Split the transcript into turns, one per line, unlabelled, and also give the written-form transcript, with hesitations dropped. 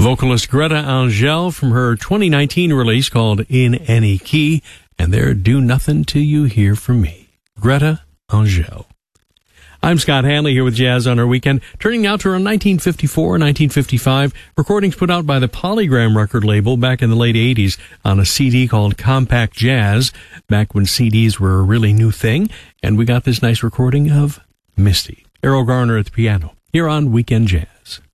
vocalist Greta Angel from her 2019 release called In Any Key, and their Do Nothing Till You Hear From Me. Greta Angel. I'm Scott Hanley here with Jazz on our weekend, turning now to around 1954 and 1955, recordings put out by the Polygram record label back in the late 80s on a CD called Compact Jazz, back when CDs were a really new thing, and we got this nice recording of Misty. Errol Garner at the piano, here on Weekend Jazz.